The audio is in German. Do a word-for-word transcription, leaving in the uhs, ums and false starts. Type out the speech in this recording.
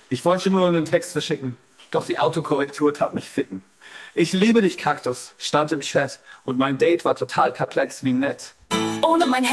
Ich wollte nur einen Text verschicken, doch die Autokorrektur tat mich ficken. Ich liebe dich, Kaktus, stand im Chat und mein Date war total perplex wie nett. Ohne mein